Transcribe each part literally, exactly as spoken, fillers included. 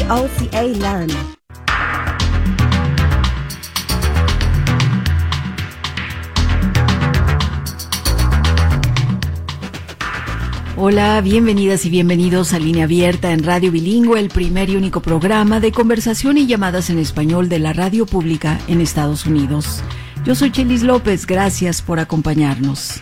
O C A Learn. Hola, bienvenidas y bienvenidos a Línea Abierta en Radio Bilingüe, el primer y único programa de conversación y llamadas en español de la radio pública en Estados Unidos. Yo soy Chelis López, gracias por acompañarnos.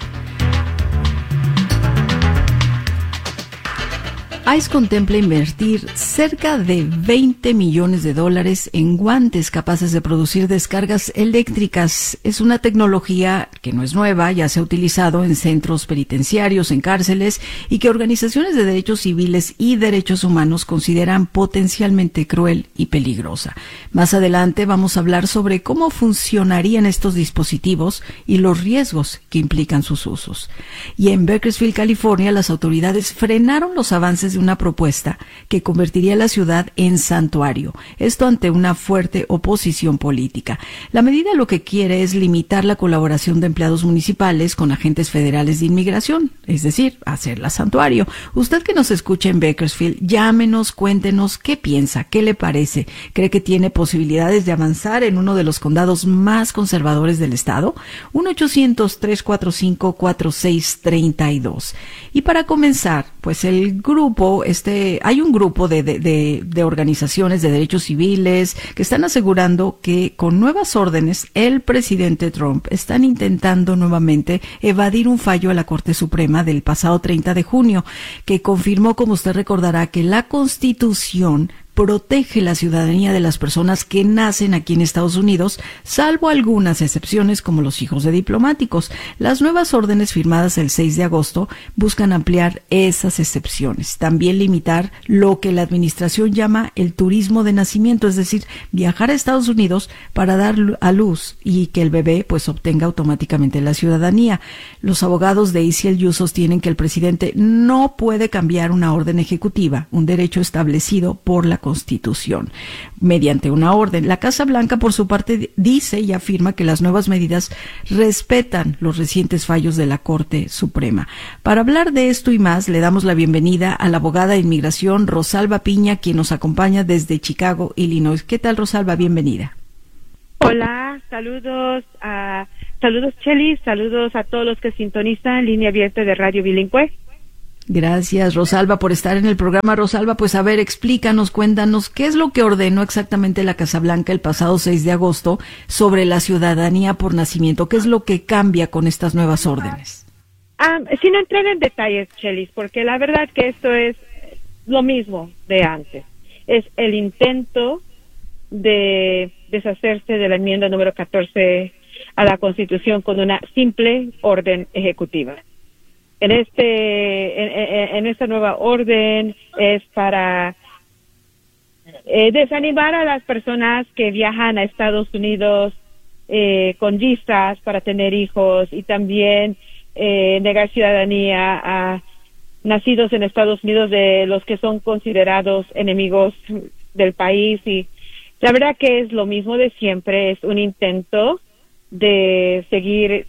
ICE contempla invertir cerca de veinte millones de dólares en guantes capaces de producir descargas eléctricas. Es una tecnología que no es nueva, ya se ha utilizado en centros penitenciarios, en cárceles, y que organizaciones de derechos civiles y derechos humanos consideran potencialmente cruel y peligrosa. Más adelante vamos a hablar sobre cómo funcionarían estos dispositivos y los riesgos que implican sus usos. Y en Bakersfield, California, las autoridades frenaron los avances de una propuesta que convertiría la ciudad en santuario, esto ante una fuerte oposición política. La medida lo que quiere es limitar la colaboración de empleados municipales con agentes federales de inmigración, es decir, hacerla santuario. Usted que nos escucha en Bakersfield, llámenos, cuéntenos qué piensa, qué le parece. ¿Cree que tiene posibilidades de avanzar en uno de los condados más conservadores del estado? uno ochocientos, tres cuatro cinco, cuatro seis tres dos. Y para comenzar, pues el grupo Este, hay un grupo de, de, de, de organizaciones de derechos civiles que están asegurando que con nuevas órdenes el presidente Trump están intentando nuevamente evadir un fallo a la Corte Suprema del pasado treinta de junio, que confirmó, como usted recordará, que la Constitución protege la ciudadanía de las personas que nacen aquí en Estados Unidos, salvo algunas excepciones como los hijos de diplomáticos. Las nuevas órdenes firmadas el seis de agosto buscan ampliar esas excepciones, también limitar lo que la administración llama el turismo de nacimiento, es decir, viajar a Estados Unidos para dar a luz y que el bebé pues obtenga automáticamente la ciudadanía. Los abogados de A C L U sostienen que el presidente no puede cambiar una orden ejecutiva, un derecho establecido por la Constitución, mediante una orden. La Casa Blanca, por su parte, dice y afirma que las nuevas medidas respetan los recientes fallos de la Corte Suprema. Para hablar de esto y más, le damos la bienvenida a la abogada de inmigración Rosalba Piña, quien nos acompaña desde Chicago, Illinois. ¿Qué tal, Rosalba? Bienvenida. Hola, saludos a saludos Chelis, saludos a todos los que sintonizan Línea Abierta de Radio Bilingüe. Gracias, Rosalba, por estar en el programa. Rosalba, pues a ver, explícanos, cuéntanos, ¿qué es lo que ordenó exactamente la Casa Blanca el pasado seis de agosto sobre la ciudadanía por nacimiento? ¿Qué es lo que cambia con estas nuevas órdenes? Um, sin entrar en detalles, Chelis, porque la verdad que esto es lo mismo de antes. Es el intento de deshacerse de la enmienda número catorce a la Constitución con una simple orden ejecutiva. En este, en, en esta nueva orden es para eh, desanimar a las personas que viajan a Estados Unidos eh, con visas para tener hijos y también eh, negar ciudadanía a nacidos en Estados Unidos de los que son considerados enemigos del país. Y la verdad que es lo mismo de siempre, es un intento de seguir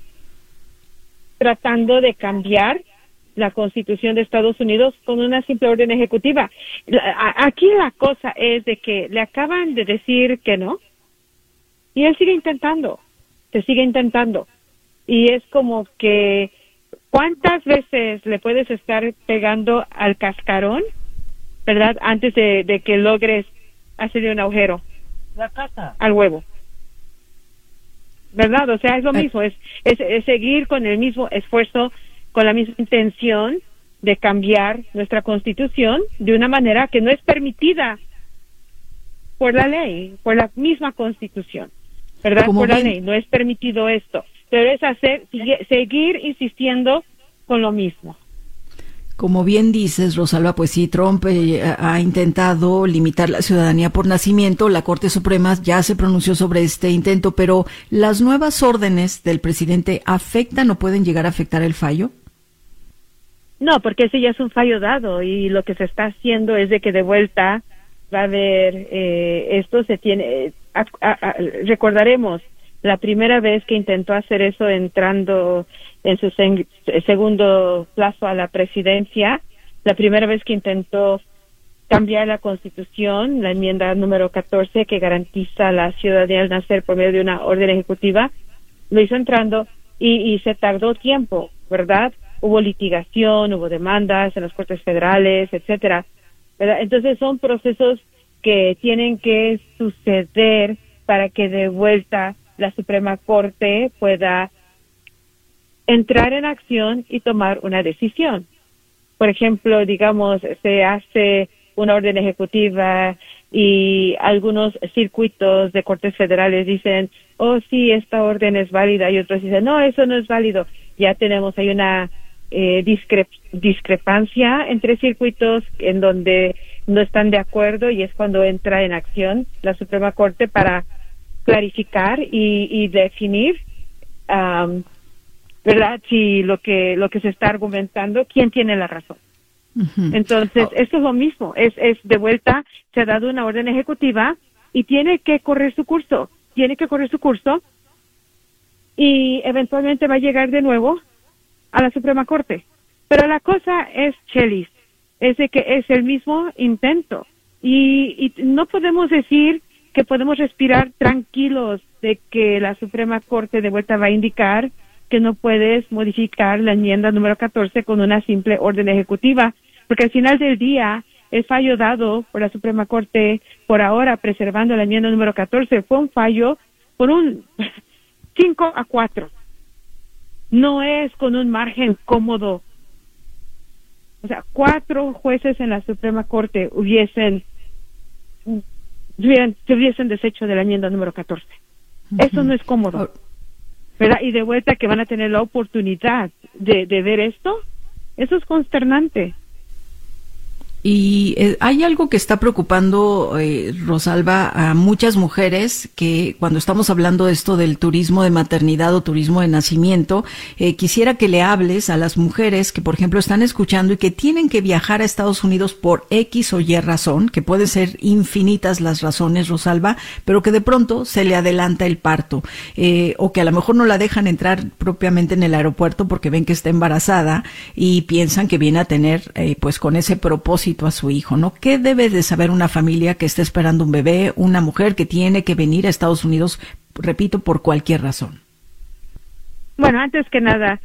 tratando de cambiar la Constitución de Estados Unidos con una simple orden ejecutiva. Aquí la cosa es de que le acaban de decir que no, y él sigue intentando, se sigue intentando. Y es como que, ¿cuántas veces le puedes estar pegando al cascarón, verdad, antes de, de que logres hacerle un agujero la casa al huevo? ¿Verdad? O sea, es lo mismo, es, es, es seguir con el mismo esfuerzo, con la misma intención de cambiar nuestra Constitución de una manera que no es permitida por la ley, por la misma Constitución, ¿verdad? Por la ley, no es permitido esto, pero es hacer, sigue, seguir insistiendo con lo mismo. Como bien dices, Rosalba, pues sí, Trump eh, ha intentado limitar la ciudadanía por nacimiento. La Corte Suprema ya se pronunció sobre este intento, pero ¿las nuevas órdenes del presidente afectan o pueden llegar a afectar el fallo? No, porque ese ya es un fallo dado y lo que se está haciendo es de que de vuelta va a haber, eh, esto se tiene, a, a, a, recordaremos la primera vez que intentó hacer eso entrando en su segundo plazo a la presidencia, la primera vez que intentó cambiar la Constitución, la enmienda número catorce, que garantiza la ciudadanía al nacer por medio de una orden ejecutiva. Lo hizo entrando y, y se tardó tiempo, ¿verdad? Hubo litigación, hubo demandas en las cortes federales, etcétera, ¿verdad? Entonces son procesos que tienen que suceder para que de vuelta la Suprema Corte pueda entrar en acción y tomar una decisión. Por ejemplo, digamos, se hace una orden ejecutiva y algunos circuitos de cortes federales dicen, oh, sí, esta orden es válida, y otros dicen, no, eso no es válido. Ya tenemos, hay una eh, discre discrepancia entre circuitos en donde no están de acuerdo, y es cuando entra en acción la Suprema Corte para clarificar y, y definir, um, ¿verdad? Si lo que lo que se está argumentando, quién tiene la razón. Uh-huh. Entonces, oh. esto es lo mismo, es, es de vuelta, se ha dado una orden ejecutiva y tiene que correr su curso, tiene que correr su curso y eventualmente va a llegar de nuevo a la Suprema Corte. Pero la cosa es, Chelis, es de que es el mismo intento y, y no podemos decir que podemos respirar tranquilos de que la Suprema Corte de vuelta va a indicar que no puedes modificar la enmienda número catorce con una simple orden ejecutiva, porque al final del día el fallo dado por la Suprema Corte por ahora preservando la enmienda número catorce fue un fallo por un cinco a cuatro. No es con un margen cómodo. O sea, cuatro jueces en la Suprema Corte hubiesen, hubiesen se hubiesen deshecho de la enmienda número catorce. Uh-huh. Eso no es cómodo, ¿verdad? Y de vuelta que van a tener la oportunidad de, de ver esto, eso es consternante. Y eh, hay algo que está preocupando, eh, Rosalba, a muchas mujeres que cuando estamos hablando de esto del turismo de maternidad o turismo de nacimiento, eh, quisiera que le hables a las mujeres que, por ejemplo, están escuchando y que tienen que viajar a Estados Unidos por X o Y razón, que pueden ser infinitas las razones, Rosalba, pero que de pronto se le adelanta el parto, eh, o que a lo mejor no la dejan entrar propiamente en el aeropuerto porque ven que está embarazada y piensan que viene a tener, eh, pues con ese propósito a su hijo, ¿no? ¿Qué debe de saber una familia que está esperando un bebé, una mujer que tiene que venir a Estados Unidos, repito, por cualquier razón? Bueno, antes que nada,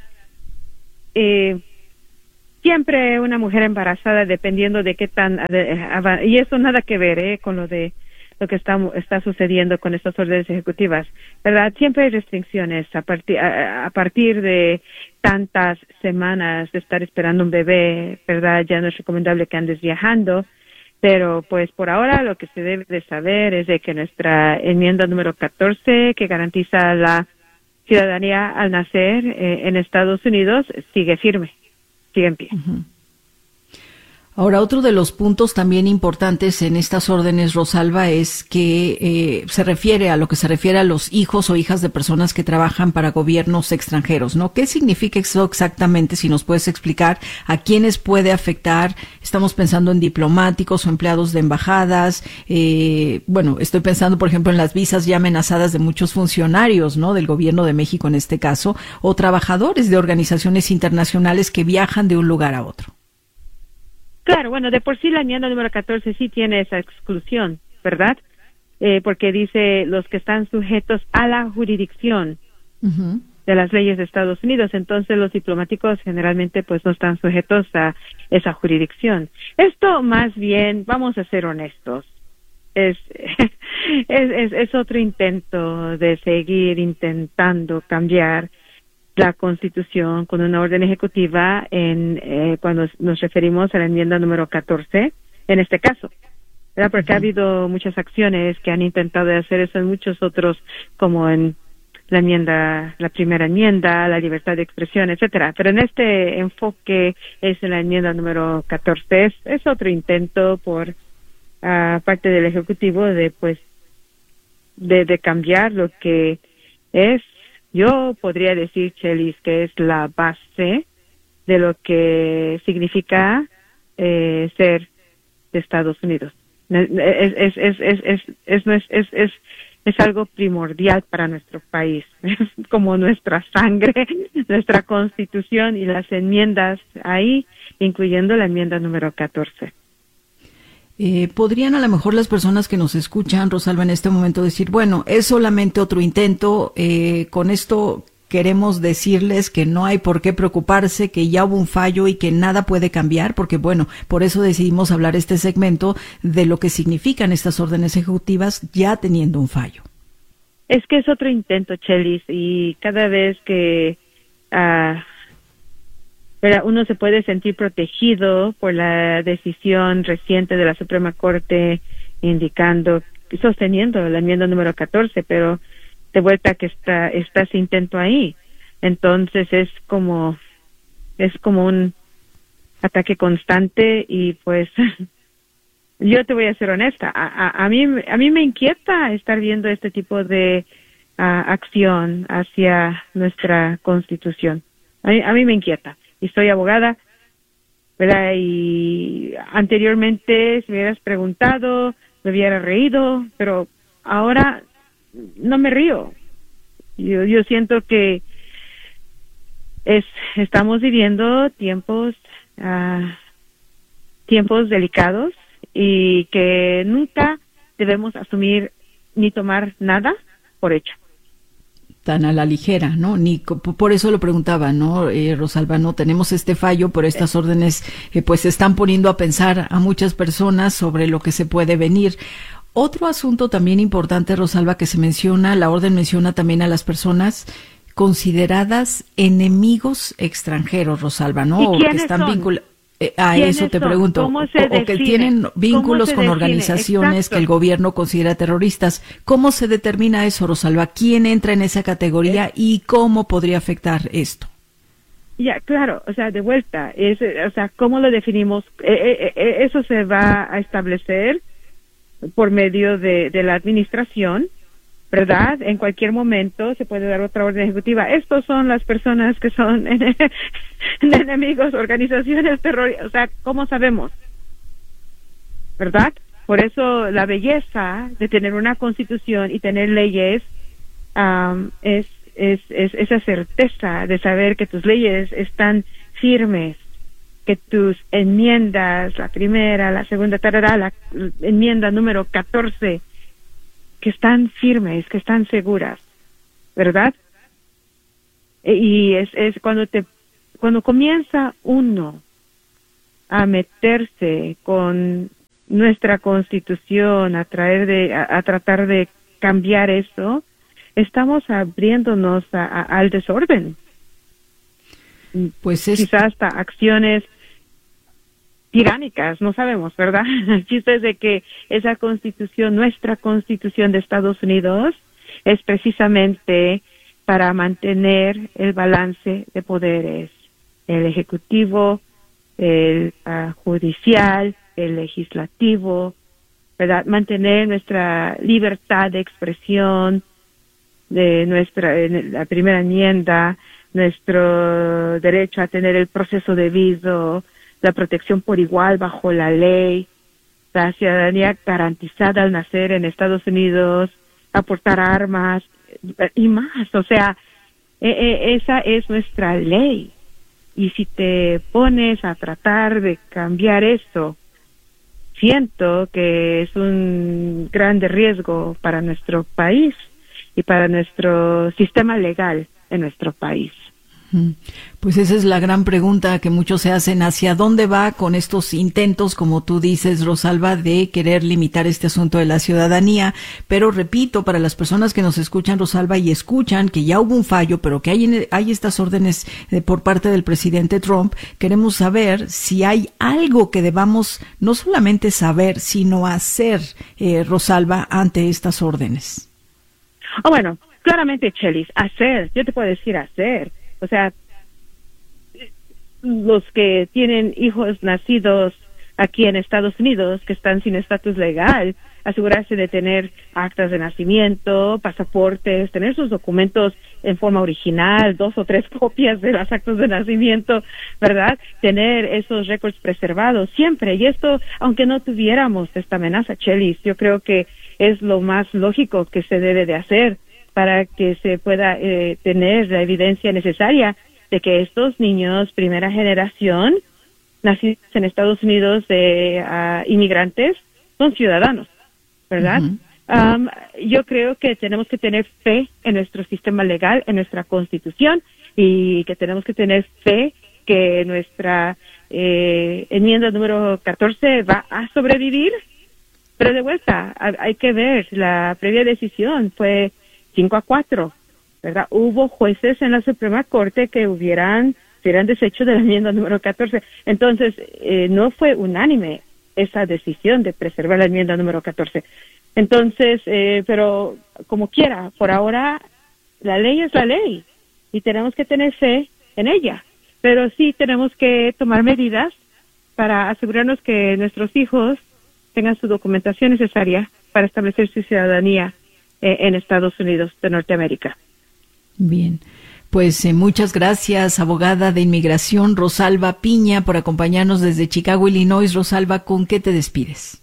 eh, siempre una mujer embarazada, dependiendo de qué tan, y eso nada que ver, eh, con lo de lo que está está sucediendo con estas órdenes ejecutivas, ¿verdad? Siempre hay restricciones a partir a, a partir de tantas semanas de estar esperando un bebé, ¿verdad? Ya no es recomendable que andes viajando, pero pues por ahora lo que se debe de saber es de que nuestra enmienda número catorce, que garantiza la ciudadanía al nacer eh, en Estados Unidos, sigue firme, sigue en pie. Uh-huh. Ahora, otro de los puntos también importantes en estas órdenes, Rosalba, es que eh, se refiere a lo que se refiere a los hijos o hijas de personas que trabajan para gobiernos extranjeros, ¿no? ¿Qué significa eso exactamente? Si nos puedes explicar a quiénes puede afectar. Estamos pensando en diplomáticos o empleados de embajadas. Eh, bueno, estoy pensando, por ejemplo, en las visas ya amenazadas de muchos funcionarios, ¿no? Del gobierno de México en este caso, o trabajadores de organizaciones internacionales que viajan de un lugar a otro. Claro, bueno, de por sí la enmienda número catorce sí tiene esa exclusión, ¿verdad? Eh, porque dice los que están sujetos a la jurisdicción uh-huh. de las leyes de Estados Unidos. Entonces los diplomáticos generalmente pues no están sujetos a esa jurisdicción. Esto más bien, vamos a ser honestos, es, es, es, es otro intento de seguir intentando cambiar la Constitución con una orden ejecutiva en eh, cuando nos referimos a la enmienda número catorce, en este caso, ¿verdad? Porque uh-huh. ha habido muchas acciones que han intentado hacer eso en muchos otros, como en la enmienda, la primera enmienda, la libertad de expresión, etcétera. Pero en este enfoque es en la enmienda número catorce, es, es otro intento por uh, parte del Ejecutivo de, pues, de, de cambiar lo que es. Yo podría decir, Chelis, que es la base de lo que significa eh, ser de Estados Unidos. Es, es, es, es, es, es, es, es, es, es algo primordial para nuestro país, es como nuestra sangre, nuestra Constitución y las enmiendas ahí, incluyendo la enmienda número catorce. Eh, ¿Podrían a lo mejor las personas que nos escuchan, Rosalba, en este momento decir, bueno, es solamente otro intento, eh, con esto queremos decirles que no hay por qué preocuparse, que ya hubo un fallo y que nada puede cambiar? Porque bueno, por eso decidimos hablar este segmento de lo que significan estas órdenes ejecutivas ya teniendo un fallo. Es que es otro intento, Chelis, y cada vez que uh, uno se puede sentir protegido por la decisión reciente de la Suprema Corte indicando, sosteniendo la enmienda número catorce, pero de vuelta que está, está ese intento ahí. Entonces es como, es como un ataque constante y pues yo te voy a ser honesta, a, a, a mí, a mí me inquieta estar viendo este tipo de uh, acción hacia nuestra Constitución. A mí, a mí me inquieta. Y soy abogada, ¿verdad? Y anteriormente, si me hubieras preguntado, me hubiera reído, pero ahora no me río. Yo, yo siento que es, estamos viviendo tiempos, uh, tiempos delicados y que nunca debemos asumir ni tomar nada por hecho. Tan a la ligera, ¿no? Ni por eso lo preguntaba, ¿no? Eh, Rosalba, no tenemos este fallo, pero estas órdenes eh, pues están poniendo a pensar a muchas personas sobre lo que se puede venir. Otro asunto también importante, Rosalba, que se menciona, la orden menciona también a las personas consideradas enemigos extranjeros, Rosalba, ¿no? ¿Y quiénes que están son? vinculados. Eh, a eso te son? pregunto, ¿Cómo o, se o que tienen vínculos con organizaciones Exacto. que el gobierno considera terroristas. ¿Cómo se determina eso, Rosalba? ¿Quién entra en esa categoría ¿Eh? y cómo podría afectar esto? Ya, claro, o sea, de vuelta, es, o sea, ¿cómo lo definimos? Eh, eh, eh, eso se va a establecer por medio de, de la administración, ¿verdad? En cualquier momento se puede dar otra orden ejecutiva. Estos son las personas que son en, en enemigos, organizaciones terroristas. O sea, ¿cómo sabemos? ¿Verdad? Por eso la belleza de tener una constitución y tener leyes um, es, es, es esa certeza de saber que tus leyes están firmes, que tus enmiendas, la primera, la segunda, tarará, la enmienda número catorce, que están firmes, que están seguras, ¿verdad? Y es, es cuando te, cuando comienza uno a meterse con nuestra Constitución, a traer de, a, a tratar de cambiar eso, estamos abriéndonos a, a, al desorden. Pues es... quizás hasta acciones tiránicas, no sabemos, ¿verdad? El chiste es de que esa constitución, nuestra constitución de Estados Unidos, es precisamente para mantener el balance de poderes, el ejecutivo, el uh, judicial, el legislativo, ¿verdad? Mantener nuestra libertad de expresión, de nuestra, en la primera enmienda, nuestro derecho a tener el proceso debido, la protección por igual bajo la ley, la ciudadanía garantizada al nacer en Estados Unidos, aportar armas y más. O sea, e e esa es nuestra ley. Y si te pones a tratar de cambiar eso, siento que es un grande riesgo para nuestro país y para nuestro sistema legal en nuestro país. Pues esa es la gran pregunta que muchos se hacen, ¿hacia dónde va con estos intentos, como tú dices, Rosalba, de querer limitar este asunto de la ciudadanía? Pero repito, para las personas que nos escuchan, Rosalba, y escuchan que ya hubo un fallo, pero que hay, hay estas órdenes eh, por parte del presidente Trump, queremos saber si hay algo que debamos no solamente saber, sino hacer, eh, Rosalba, ante estas órdenes. Oh, bueno, claramente, Chelis, hacer, yo te puedo decir hacer. O sea, los que tienen hijos nacidos aquí en Estados Unidos, que están sin estatus legal, asegurarse de tener actas de nacimiento, pasaportes, tener sus documentos en forma original, dos o tres copias de las actas de nacimiento, ¿verdad? Tener esos récords preservados siempre. Y esto, aunque no tuviéramos esta amenaza, Chelis, yo creo que es lo más lógico que se debe de hacer para que se pueda eh, tener la evidencia necesaria de que estos niños, primera generación, nacidos en Estados Unidos de uh, inmigrantes, son ciudadanos, ¿verdad? Uh-huh. Um, yo creo que tenemos que tener fe en nuestro sistema legal, en nuestra Constitución, y que tenemos que tener fe que nuestra eh, enmienda número catorce va a sobrevivir. Pero de vuelta, hay que ver, la previa decisión fue cinco a cuatro, ¿verdad? Hubo jueces en la Suprema Corte que hubieran, hubieran deshecho de la enmienda número catorce. Entonces, eh, no fue unánime esa decisión de preservar la enmienda número catorce. Entonces, eh, pero como quiera, por ahora la ley es la ley y tenemos que tener fe en ella. Pero sí tenemos que tomar medidas para asegurarnos que nuestros hijos tengan su documentación necesaria para establecer su ciudadanía eh, en Estados Unidos de Norteamérica. Bien. Pues eh, muchas gracias, abogada de inmigración Rosalba Piña, por acompañarnos desde Chicago, Illinois. Rosalba, ¿con qué te despides?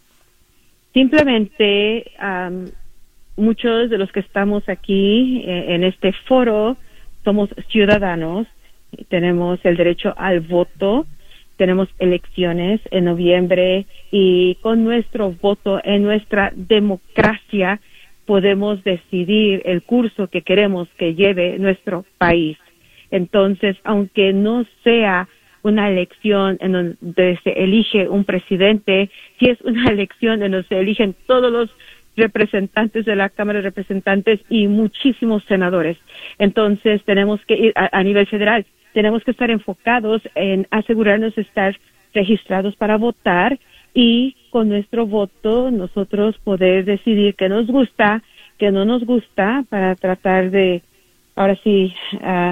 Simplemente, um, muchos de los que estamos aquí eh, en este foro somos ciudadanos, tenemos el derecho al voto, tenemos elecciones en noviembre y con nuestro voto en nuestra democracia podemos decidir el curso que queremos que lleve nuestro país. Entonces, aunque no sea una elección en donde se elige un presidente, si es una elección en donde se eligen todos los representantes de la Cámara de Representantes y muchísimos senadores. Entonces, tenemos que ir a, a nivel federal, tenemos que estar enfocados en asegurarnos de estar registrados para votar y con nuestro voto nosotros poder decidir qué nos gusta, qué no nos gusta, para tratar de, ahora sí, uh,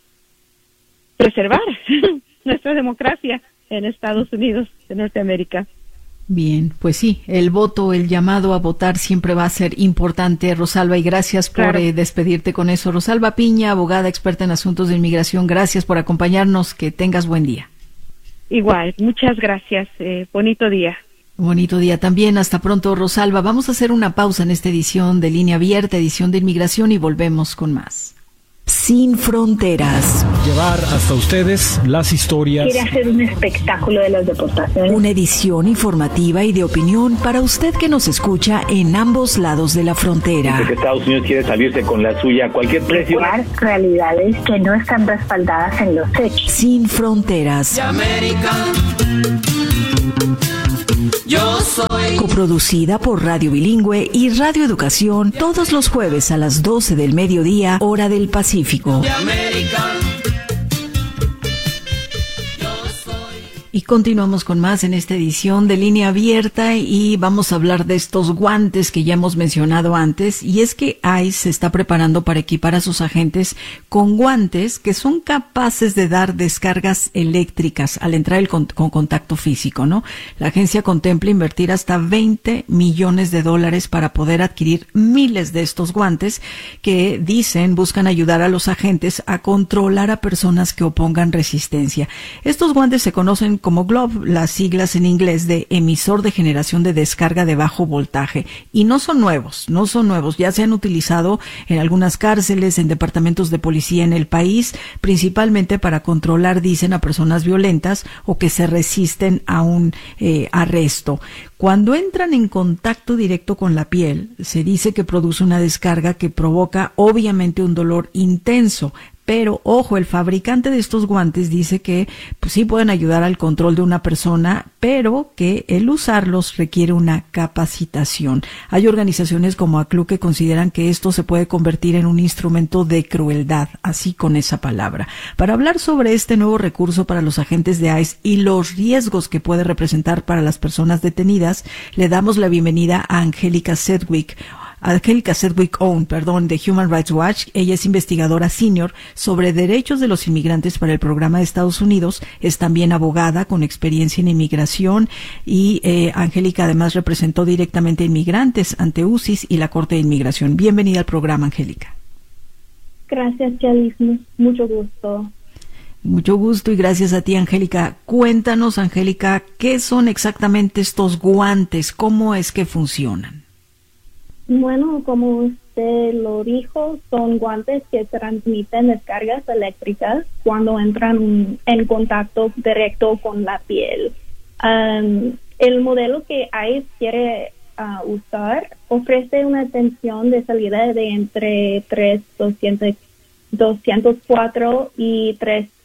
preservar nuestra democracia en Estados Unidos de Norteamérica. Bien, pues sí, el voto, el llamado a votar siempre va a ser importante, Rosalba, y gracias por claro. eh, despedirte con eso. Rosalba Piña, abogada experta en asuntos de inmigración, gracias por acompañarnos, que tengas buen día. Igual, muchas gracias, eh, bonito día. Bonito día también, hasta pronto, Rosalba. Vamos a hacer una pausa en esta edición de Línea Abierta, edición de inmigración, y volvemos con más. Sin fronteras. Llevar hasta ustedes las historias. Quiere hacer un espectáculo de las deportaciones. Una edición informativa y de opinión para usted que nos escucha en ambos lados de la frontera. Dice que Estados Unidos quiere salirse con la suya a cualquier precio. Crear realidades que no están respaldadas en los hechos. Sin fronteras. Yo soy. Coproducida por Radio Bilingüe y Radio Educación, todos los jueves a las doce del mediodía, hora del Pacífico. De América. Y continuamos con más en esta edición de Línea Abierta y vamos a hablar de estos guantes que ya hemos mencionado antes, y es que ICE se está preparando para equipar a sus agentes con guantes que son capaces de dar descargas eléctricas al entrar el con, con contacto físico, ¿no? La agencia contempla invertir hasta veinte millones de dólares para poder adquirir miles de estos guantes que, dicen, buscan ayudar a los agentes a controlar a personas que opongan resistencia. Estos guantes se conocen como GLOVE, las siglas en inglés de emisor de generación de descarga de bajo voltaje, y no son nuevos, no son nuevos, ya se han utilizado en algunas cárceles, en departamentos de policía en el país, principalmente para controlar, dicen, a personas violentas o que se resisten a un eh, arresto. Cuando entran en contacto directo con la piel, se dice que produce una descarga que provoca obviamente un dolor intenso. Pero, ojo, el fabricante de estos guantes dice que pues, sí pueden ayudar al control de una persona, pero que el usarlos requiere una capacitación. Hay organizaciones como A C L U que consideran que esto se puede convertir en un instrumento de crueldad, así con esa palabra. Para hablar sobre este nuevo recurso para los agentes de ICE y los riesgos que puede representar para las personas detenidas, le damos la bienvenida a Angélica Sedgwick, Angélica Sedgwick Owen, perdón, de Human Rights Watch. Ella es investigadora senior sobre derechos de los inmigrantes para el programa de Estados Unidos. Es también abogada con experiencia en inmigración y eh, Angélica además representó directamente a inmigrantes ante U C I S y la Corte de Inmigración. Bienvenida al programa, Angélica. Gracias, Chalis. Mucho gusto. Mucho gusto y gracias a ti, Angélica. Cuéntanos, Angélica, ¿qué son exactamente estos guantes? ¿Cómo es que funcionan? Bueno, como usted lo dijo, son guantes que transmiten descargas eléctricas cuando entran en contacto directo con la piel. Um, el modelo que ICE quiere uh, usar ofrece una tensión de salida de entre tres mil doscientos cuatro y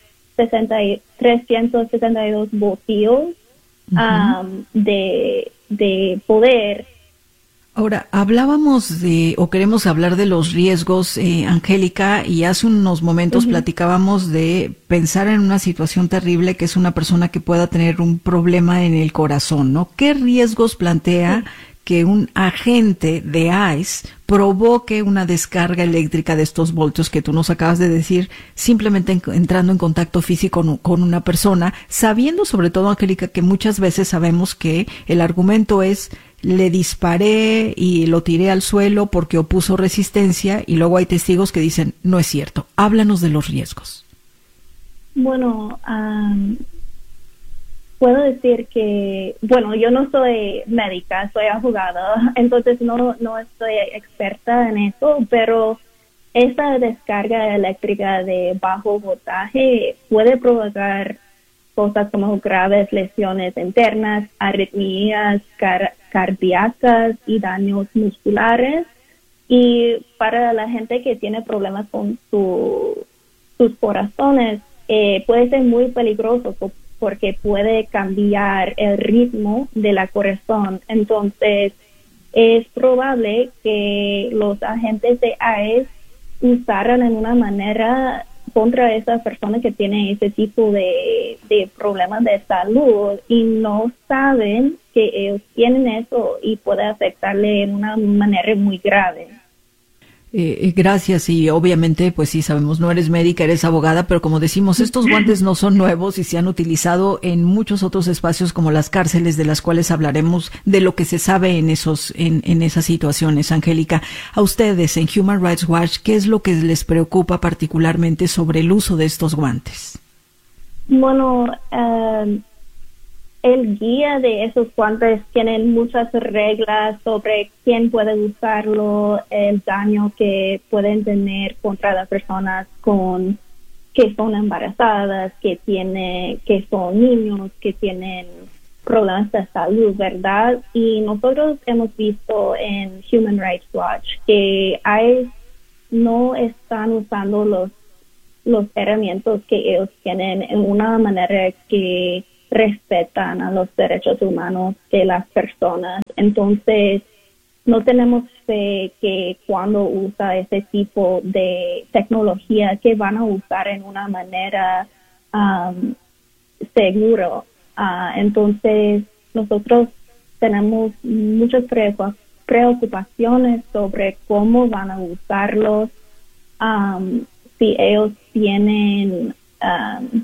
trescientos sesenta y dos voltios uh-huh. um, de, de poder. Ahora, hablábamos de, o queremos hablar de los riesgos, eh, Angélica, y hace unos momentos uh-huh. platicábamos de pensar en una situación terrible que es una persona que pueda tener un problema en el corazón, ¿no? ¿Qué riesgos plantea sí. que un agente de ICE provoque una descarga eléctrica de estos voltios que tú nos acabas de decir, simplemente en, entrando en contacto físico con, con una persona, sabiendo sobre todo, Angélica, que muchas veces sabemos que el argumento es le disparé y lo tiré al suelo porque opuso resistencia, y luego hay testigos que dicen no es cierto? Háblanos de los riesgos. Bueno, um, puedo decir que, bueno, yo no soy médica, soy abogada, entonces no, no estoy experta en eso, pero esa descarga eléctrica de bajo voltaje puede provocar cosas como graves lesiones internas, arritmias car- cardíacas y daños musculares. Y para la gente que tiene problemas con su, sus corazones, eh, puede ser muy peligroso porque puede cambiar el ritmo de la corazón. Entonces, es probable que los agentes de ICE usaran en una manera contra esas personas que tienen ese tipo de, de problemas de salud y no saben que ellos tienen eso y puede afectarle en una manera muy grave. Eh, gracias, y obviamente, pues sí, sabemos, no eres médica, eres abogada, pero como decimos, estos guantes no son nuevos y se han utilizado en muchos otros espacios como las cárceles, de las cuales hablaremos de lo que se sabe en esos, en, en esas situaciones. Angélica, a ustedes en Human Rights Watch, ¿qué es lo que les preocupa particularmente sobre el uso de estos guantes? Bueno, uh, el guía de esos guantes tienen muchas reglas sobre quién puede usarlo, el daño que pueden tener contra las personas con que son embarazadas, que tiene, que son niños, que tienen problemas de salud, ¿verdad? Y nosotros hemos visto en Human Rights Watch que hay, no están usando los los herramientas que ellos tienen en una manera que respetan a los derechos humanos de las personas. Entonces, no tenemos fe que cuando usa ese tipo de tecnología que van a usar en una manera um, segura. Uh, entonces, nosotros tenemos muchas preocupaciones sobre cómo van a usarlos, um, si ellos tienen um,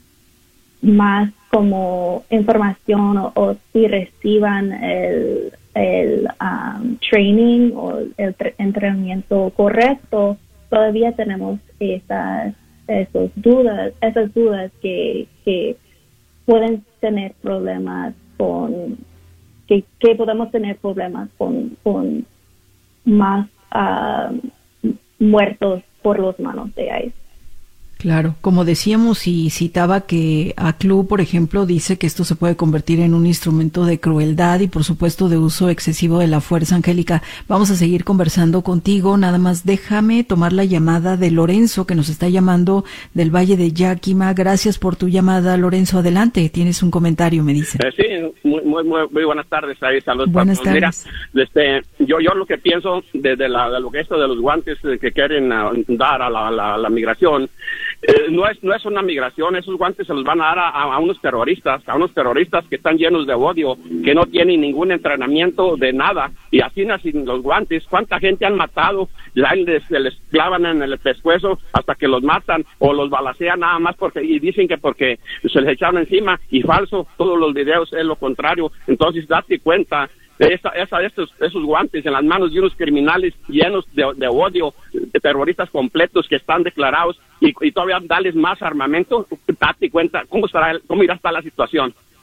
más como información o, o si reciban el, el um, training o el tre- entrenamiento correcto. Todavía tenemos esas, esas dudas, esas dudas que, que pueden tener problemas con, que, que podemos tener problemas con, con más uh, muertos por las manos de ICE. Claro, como decíamos y citaba que A C L U, por ejemplo, dice que esto se puede convertir en un instrumento de crueldad y, por supuesto, de uso excesivo de la fuerza. Angélica, vamos a seguir conversando contigo. Nada más déjame tomar la llamada de Lorenzo, que nos está llamando del Valle de Yakima. Gracias por tu llamada, Lorenzo. Adelante, tienes un comentario, me dice. Eh, sí, muy, muy, muy, muy buenas tardes. Ahí, saludos. Buenas para tardes. Mira, este, yo, yo lo que pienso desde la, de lo que esto de los guantes que quieren uh, dar a la, la, la migración, Eh, no es no es una migración. Esos guantes se los van a dar a, a unos terroristas, a unos terroristas que están llenos de odio, que no tienen ningún entrenamiento de nada, y así sin los guantes, ¿cuánta gente han matado? Les, se les clavan en el pescuezo hasta que los matan, o los balacean nada más porque, y dicen que porque se les echaron encima, y falso, todos los videos es lo contrario. Entonces date cuenta, Esa, esa, estos, esos guantes en las manos de unos criminales llenos de, de odio, de terroristas completos que están declarados, y, y todavía darles más armamento. Date cuenta cómo estará, cómo irá a estar la situación.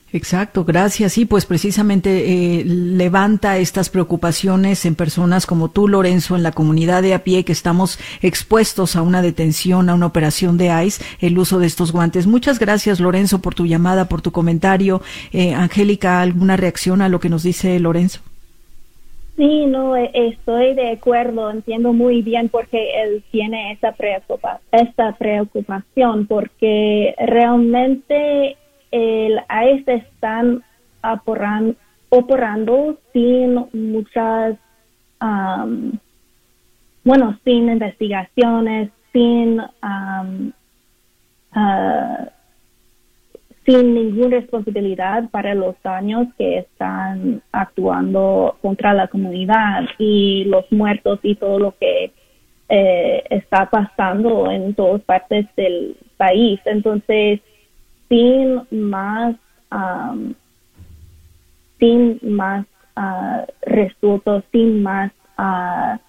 Exacto, gracias. Sí, pues precisamente eh, levanta estas preocupaciones en personas como tú, Lorenzo, en la comunidad de a pie, que estamos expuestos a una detención, a una operación de ICE, el uso de estos guantes. Muchas gracias, Lorenzo, por tu llamada, por tu comentario. Eh, Angélica, ¿alguna reacción a lo que nos dice Lorenzo? Sí, no, estoy de acuerdo, entiendo muy bien por qué él tiene esa preocupa, esta preocupación, porque realmente el ICE están operan, operando sin muchas, um, bueno, sin investigaciones, sin, um, uh, sin ninguna responsabilidad para los daños que están actuando contra la comunidad y los muertos y todo lo que eh, está pasando en todas partes del país. Entonces, sin más, um, sin más uh, resultados, sin más, uh,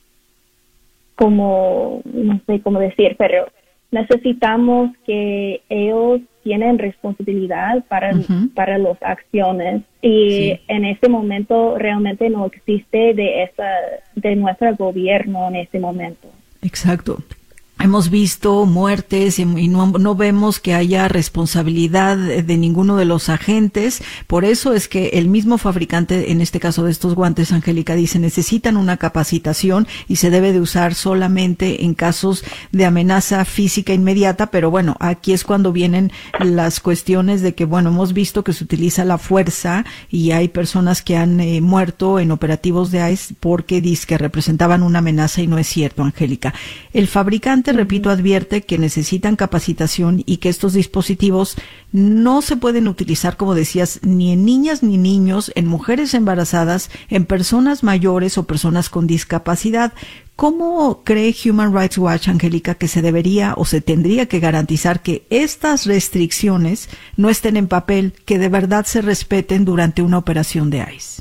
como, no sé cómo decir, pero necesitamos que ellos tienen responsabilidad para, uh-huh. para las acciones y sí. En este momento realmente no existe de esa, de nuestro gobierno en este momento. Exacto. Hemos visto muertes y no, no vemos que haya responsabilidad de ninguno de los agentes. Por eso es que el mismo fabricante, en este caso de estos guantes, Angélica, dice necesitan una capacitación y se debe de usar solamente en casos de amenaza física inmediata. Pero bueno, aquí es cuando vienen las cuestiones de que, bueno, hemos visto que se utiliza la fuerza y hay personas que han eh, muerto en operativos de ICE porque dice que representaban una amenaza y no es cierto, Angélica. El fabricante, repito, advierte que necesitan capacitación y que estos dispositivos no se pueden utilizar, como decías, ni en niñas ni niños, en mujeres embarazadas, en personas mayores o personas con discapacidad. ¿Cómo cree Human Rights Watch, Angélica, que se debería o se tendría que garantizar que estas restricciones no estén en papel, que de verdad se respeten durante una operación de ICE?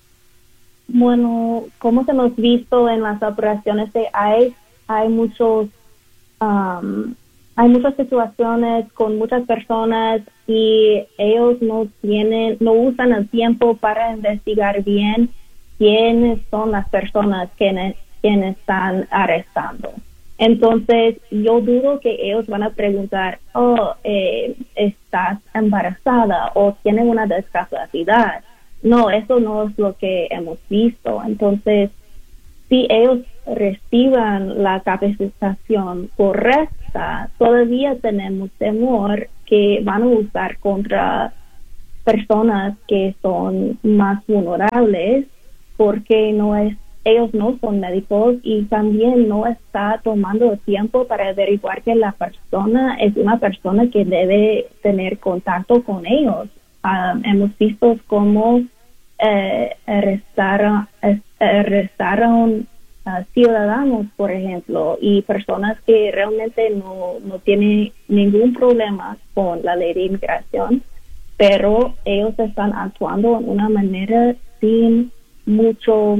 Bueno, como hemos visto en las operaciones de ICE, hay muchos Um, hay muchas situaciones con muchas personas y ellos no tienen, no usan el tiempo para investigar bien quiénes son las personas que quienes están arrestando. Entonces, yo dudo que ellos van a preguntar, oh, eh, estás embarazada o tienes una discapacidad. No, eso no es lo que hemos visto. Entonces, si ellos reciban la capacitación correcta, todavía tenemos temor que van a usar contra personas que son más vulnerables porque no es, ellos no son médicos y también no está tomando tiempo para averiguar que la persona es una persona que debe tener contacto con ellos. Um, hemos visto cómo eh, arrestaron, arrestaron Uh, ciudadanos, por ejemplo, y personas que realmente no, no tienen ningún problema con la ley de inmigración, pero ellos están actuando de una manera sin mucho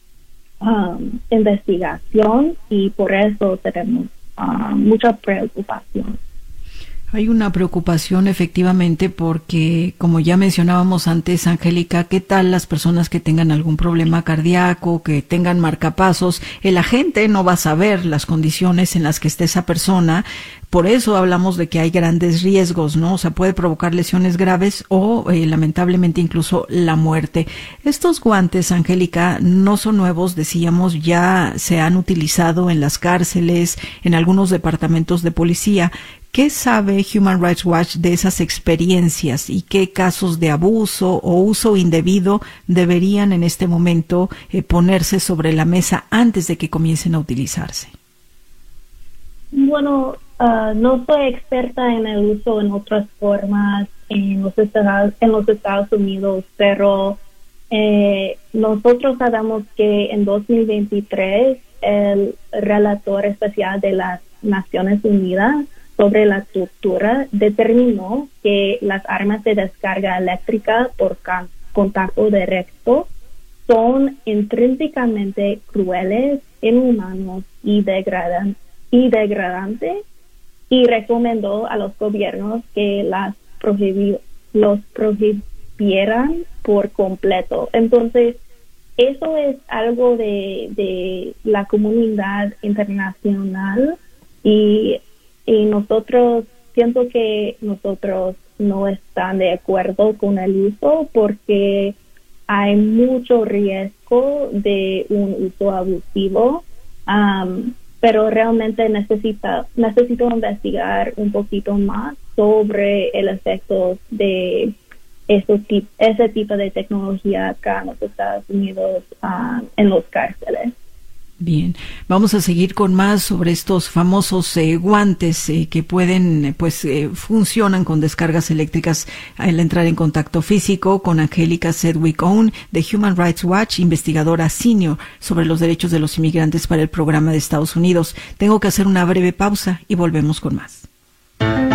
um, investigación y por eso tenemos uh, mucha preocupación. Hay una preocupación efectivamente porque, como ya mencionábamos antes, Angélica, ¿qué tal las personas que tengan algún problema cardíaco, que tengan marcapasos? El agente no va a saber las condiciones en las que esté esa persona. Por eso hablamos de que hay grandes riesgos, ¿no? O sea, puede provocar lesiones graves o, eh, lamentablemente, incluso la muerte. Estos guantes, Angélica, no son nuevos, decíamos, ya se han utilizado en las cárceles, en algunos departamentos de policía. ¿Qué sabe Human Rights Watch de esas experiencias y qué casos de abuso o uso indebido deberían en este momento eh, ponerse sobre la mesa antes de que comiencen a utilizarse? Bueno, uh, no soy experta en el uso en otras formas en los Estados, en los Estados Unidos, pero eh, nosotros sabemos que en dos mil veintitrés el relator especial de las Naciones Unidas sobre la tortura determinó que las armas de descarga eléctrica por can- contacto directo son intrínsecamente crueles, inhumanos y, degradan- y degradantes y recomendó a los gobiernos que las prohibi- los prohibieran por completo. Entonces, eso es algo de, de la comunidad internacional y, y nosotros, siento que nosotros no están de acuerdo con el uso porque hay mucho riesgo de un uso abusivo, um, pero realmente necesita, necesito investigar un poquito más sobre el efecto de Eso, ese tipo de tecnología acá en los Estados Unidos uh, en los cárceles. Bien, vamos a seguir con más sobre estos famosos eh, guantes eh, que pueden, pues, eh, funcionan con descargas eléctricas al entrar en contacto físico con Angélica Sedgwick-Owen de Human Rights Watch, investigadora senior sobre los derechos de los inmigrantes para el programa de Estados Unidos. Tengo que hacer una breve pausa y volvemos con más.